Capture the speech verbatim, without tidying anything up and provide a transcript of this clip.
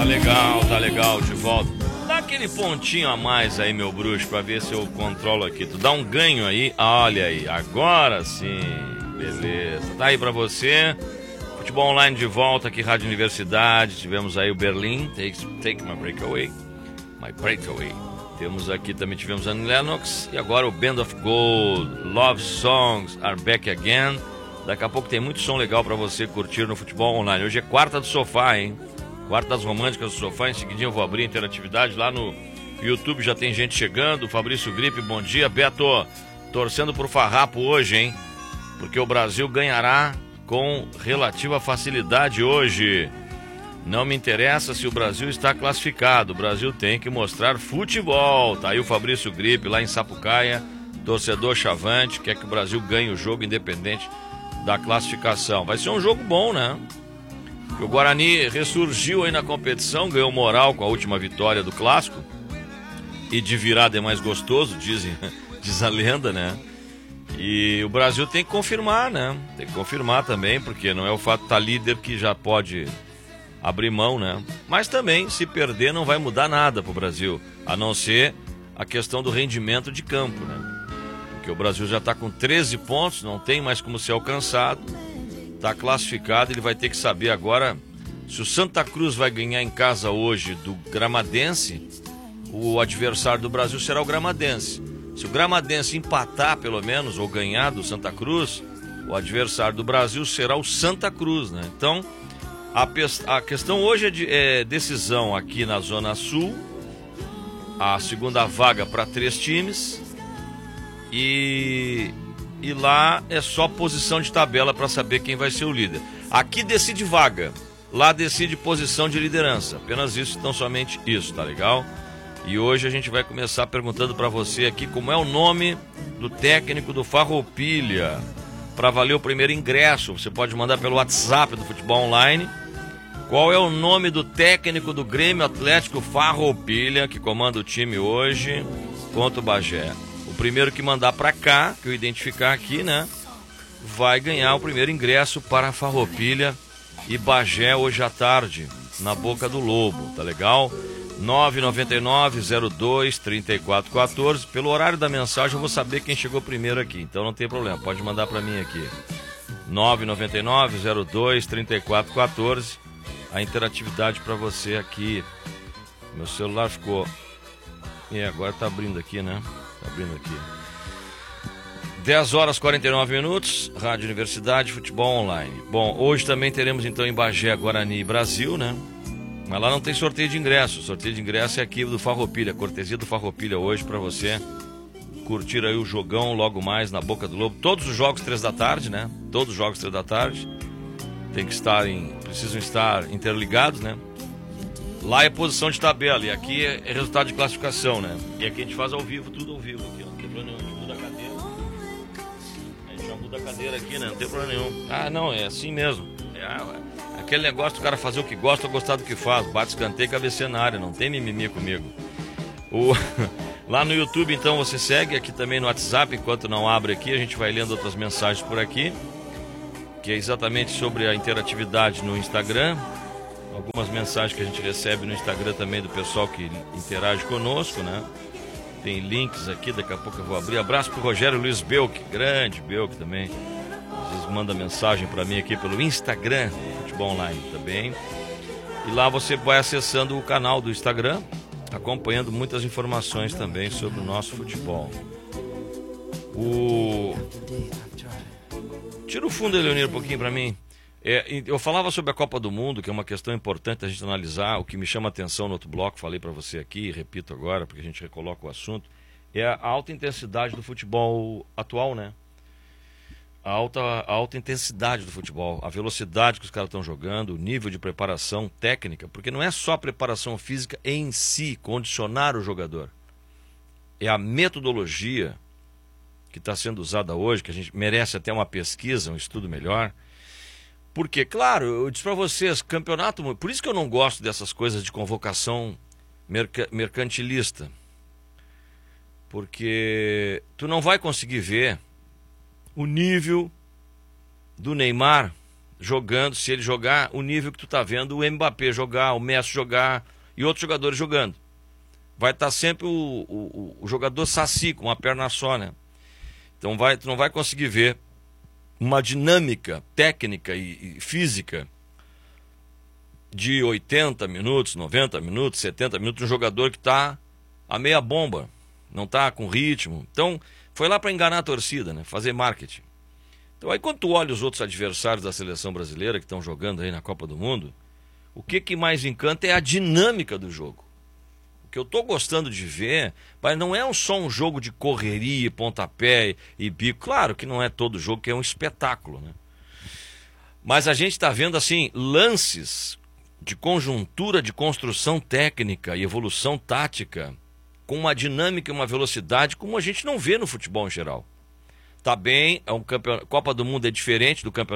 Tá legal, tá legal, de volta. Dá aquele pontinho a mais aí, meu bruxo, pra ver se eu controlo aqui. Tu dá um ganho aí, olha aí, agora sim, beleza. Tá aí pra você. Futebol online de volta aqui, Rádio Universidade. Tivemos aí o Berlim, Take, take My Breakaway. My Breakaway. Temos aqui também, tivemos Annie Lennox. E agora o Band of Gold, Love Songs Are Back Again. Daqui a pouco tem muito som legal pra você curtir no futebol online. Hoje é quarta do sofá, hein? Quarta das românticas do sofá. Em seguidinho eu vou abrir a interatividade lá no YouTube. Já tem gente chegando. Fabrício Gripe, bom dia. Beto, torcendo pro farrapo hoje, hein? Porque o Brasil ganhará com relativa facilidade hoje. Não me interessa se o Brasil está classificado. O Brasil tem que mostrar futebol. Tá aí o Fabrício Gripe lá em Sapucaia. Torcedor chavante. Quer que o Brasil ganhe o jogo independente da classificação. Vai ser um jogo bom, né? O Guarani ressurgiu aí na competição, ganhou moral com a última vitória do Clássico. E de virada é mais gostoso, dizem, diz a lenda, né? E o Brasil tem que confirmar, né? Tem que confirmar também, porque não é o fato de estar líder que já pode abrir mão, né? Mas também, se perder, não vai mudar nada pro Brasil, a não ser a questão do rendimento de campo, né? Porque o Brasil já está com treze pontos, não tem mais como ser alcançado. Está classificado, ele vai ter que saber agora se o Santa Cruz vai ganhar em casa hoje do Gramadense, o adversário do Brasil será o Gramadense. Se o Gramadense empatar pelo menos, ou ganhar do Santa Cruz, o adversário do Brasil será o Santa Cruz, né? Então, a, a questão hoje é, de, é decisão aqui na Zona Sul, a segunda vaga para três times, e... E lá é só posição de tabela para saber quem vai ser o líder. Aqui decide vaga, lá decide posição de liderança. Apenas isso, então somente isso, tá legal? E hoje a gente vai começar perguntando para você aqui como é o nome do técnico do Farroupilha. Para valer o primeiro ingresso, você pode mandar pelo WhatsApp do Futebol Online. Qual é o nome do técnico do Grêmio Atlético Farroupilha, que comanda o time hoje contra o Bagé? O primeiro que mandar para cá, que eu identificar aqui, né, vai ganhar o primeiro ingresso para a Farroupilha e Bagé hoje à tarde, na Boca do Lobo, tá legal? nove nove nove, zero dois, três quatro um quatro. Pelo horário da mensagem eu vou saber quem chegou primeiro aqui, então não tem problema, pode mandar para mim aqui. nove nove nove, zero dois, três quatro um quatro. A interatividade para você aqui. Meu celular ficou... E agora tá abrindo aqui, né? Tá abrindo aqui. dez horas e quarenta e nove minutos, Rádio Universidade, Futebol Online. Bom, hoje também teremos então em Bagé, Guarani e Brasil, né? Mas lá não tem sorteio de ingresso. O sorteio de ingresso é aqui do Farroupilha, cortesia do Farroupilha hoje para você curtir aí o jogão logo mais na Boca do Lobo. Todos os jogos três da tarde, né? Todos os jogos três da tarde. Tem que estar em, precisam estar interligados, né? Lá é posição de tabela e aqui é, é resultado de classificação, né? E aqui a gente faz ao vivo, tudo ao vivo aqui, ó. Não tem problema nenhum, a gente muda a cadeira. A gente já muda a cadeira aqui, né? Não tem problema nenhum. Ah, não, é assim mesmo. É, aquele negócio do cara fazer o que gosta ou gostar do que faz. Bate escanteio e cabeceia na área, não tem mimimi comigo. O... Lá no YouTube, então, você segue, aqui também no WhatsApp, enquanto não abre aqui, a gente vai lendo outras mensagens por aqui, que é exatamente sobre a interatividade no Instagram. Algumas mensagens que a gente recebe no Instagram também do pessoal que interage conosco, né? Tem links aqui, daqui a pouco eu vou abrir. Abraço pro Rogério Luiz Belk, grande Belk também. Às vezes manda mensagem para mim aqui pelo Instagram, Futebol Online também. E lá você vai acessando o canal do Instagram, acompanhando muitas informações também sobre o nosso futebol. O... Tira o fundo, Leonir, um pouquinho para mim. É, eu falava sobre a Copa do Mundo, que é uma questão importante a gente analisar. O que me chama a atenção no outro bloco, falei para você aqui, e repito agora, porque a gente recoloca o assunto, é a alta intensidade do futebol atual, né? A alta, a alta intensidade do futebol, a velocidade que os caras estão jogando, o nível de preparação técnica, porque não é só a preparação física em si, condicionar o jogador. É a metodologia que está sendo usada hoje, que a gente merece até uma pesquisa, um estudo melhor. Porque, claro, eu disse para vocês, campeonato... Por isso que eu não gosto dessas coisas de convocação merca, mercantilista. Porque tu não vai conseguir ver o nível do Neymar jogando, se ele jogar o nível que tu tá vendo o Mbappé jogar, o Messi jogar e outros jogadores jogando. Vai estar tá sempre o, o, o jogador saci, com uma perna só, né? Então vai, tu não vai conseguir ver uma dinâmica técnica e, e física de oitenta minutos, noventa minutos, setenta minutos, um jogador que está a meia bomba, não está com ritmo. Então, foi lá para enganar a torcida, né? Fazer marketing. Então, aí quando tu olha os outros adversários da seleção brasileira que estão jogando aí na Copa do Mundo, o que, que mais encanta é a dinâmica do jogo. O que eu estou gostando de ver, mas não é só um jogo de correria, pontapé e bico. Claro que não é todo jogo que é um espetáculo, né? Mas a gente está vendo, assim, lances de conjuntura, de construção técnica e evolução tática, com uma dinâmica e uma velocidade como a gente não vê no futebol em geral. Tá bem, é um campeonato, Copa do Mundo é diferente do campeonato